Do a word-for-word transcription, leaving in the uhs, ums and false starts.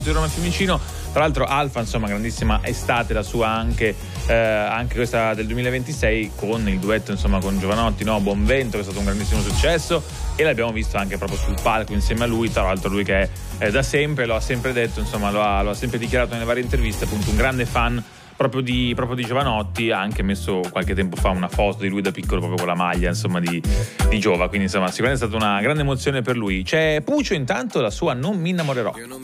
di Roma Fiumicino. Tra l'altro Alfa, insomma, grandissima estate la sua anche, eh, anche questa del duemilaventisei, con il duetto, insomma, con Jovanotti, no? Buon Vento, che è stato un grandissimo successo, e l'abbiamo visto anche proprio sul palco insieme a lui. Tra l'altro lui che è eh, da sempre, lo ha sempre detto, insomma, lo ha, lo ha sempre dichiarato nelle varie interviste, appunto un grande fan proprio di, proprio di Jovanotti. Ha anche messo qualche tempo fa una foto di lui da piccolo proprio con la maglia, insomma, di, di Giova, quindi insomma sicuramente è stata una grande emozione per lui. C'è Puccio, intanto la sua Non mi innamorerò.